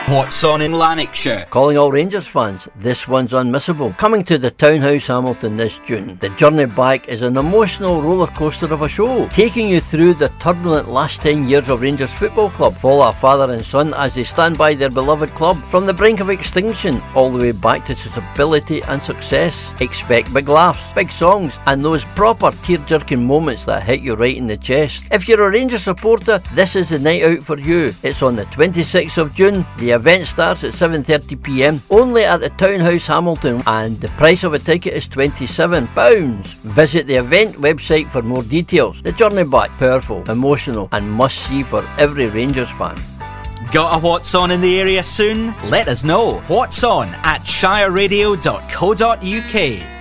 What's on in Lanarkshire? Calling all Rangers fans, this one's unmissable. Coming to the Townhouse Hamilton this June, the journey back is an emotional roller coaster of a show, taking you through the turbulent last 10 years of Rangers Football Club. Follow a father and son as they stand by their beloved club from the brink of extinction all the way back to stability and success. Expect big laughs, big songs, and those proper tear-jerking moments that hit you right in the chest. If you're a Rangers supporter, this is the night out for you. It's on the 26th of June. The event starts at 7:30pm, only at the Townhouse Hamilton, and the price of a ticket is £27. Visit the event website for more details. The journey back, powerful, emotional, and must see for every Rangers fan. Got a What's On in the area soon? Let us know. What's On at shireradio.co.uk.